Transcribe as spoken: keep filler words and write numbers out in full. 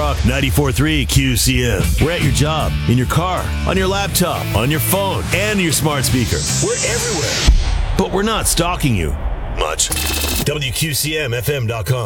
Rock ninety-four point three Q C M. We're at your job, in your car, on your laptop, on your phone, and your smart speaker. We're everywhere. But we're not stalking you much. W Q C M F M dot com.